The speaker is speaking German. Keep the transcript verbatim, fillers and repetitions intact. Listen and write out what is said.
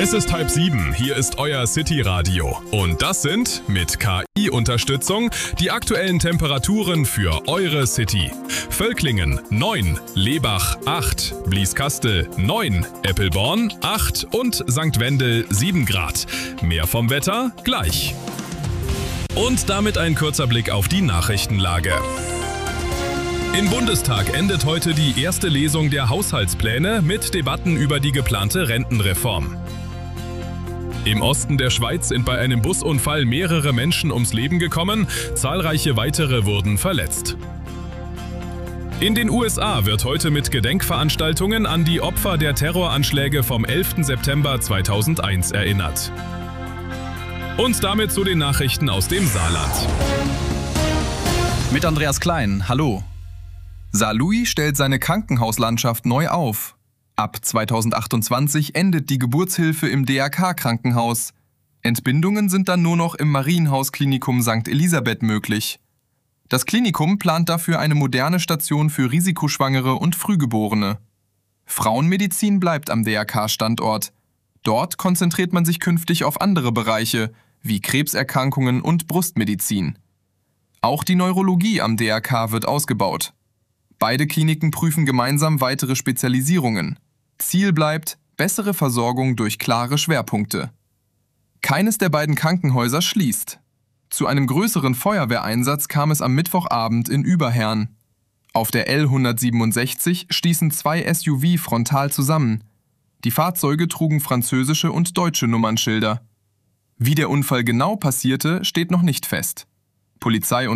Es ist halb sieben, hier ist euer City-Radio. Und das sind, mit K I-Unterstützung, die aktuellen Temperaturen für eure City. Völklingen neun, Lebach acht, Blieskastel neun, Eppelborn acht und Sankt Wendel sieben Grad. Mehr vom Wetter gleich. Und damit ein kurzer Blick auf die Nachrichtenlage. Im Bundestag endet heute die erste Lesung der Haushaltspläne mit Debatten über die geplante Rentenreform. Im Osten der Schweiz sind bei einem Busunfall mehrere Menschen ums Leben gekommen, zahlreiche weitere wurden verletzt. In den U S A wird heute mit Gedenkveranstaltungen an die Opfer der Terroranschläge vom elften September zweitausendeins erinnert. Und damit zu den Nachrichten aus dem Saarland. Mit Andreas Klein, hallo. Saarlouis stellt seine Krankenhauslandschaft neu auf. Ab zweitausendachtundzwanzig endet die Geburtshilfe im D R K-Krankenhaus. Entbindungen sind dann nur noch im Marienhaus-Klinikum Sankt Elisabeth möglich. Das Klinikum plant dafür eine moderne Station für Risikoschwangere und Frühgeborene. Frauenmedizin bleibt am D R K-Standort. Dort konzentriert man sich künftig auf andere Bereiche, wie Krebserkrankungen und Brustmedizin. Auch die Neurologie am D R K wird ausgebaut. Beide Kliniken prüfen gemeinsam weitere Spezialisierungen. Ziel bleibt bessere Versorgung durch klare Schwerpunkte. Keines der beiden Krankenhäuser schließt. Zu einem größeren Feuerwehreinsatz kam es am Mittwochabend in Überherrn. Auf der L hundertsiebenundsechzig stießen zwei S U V frontal zusammen. Die Fahrzeuge trugen französische und deutsche Nummernschilder. Wie der Unfall genau passierte, steht noch nicht fest. Polizei und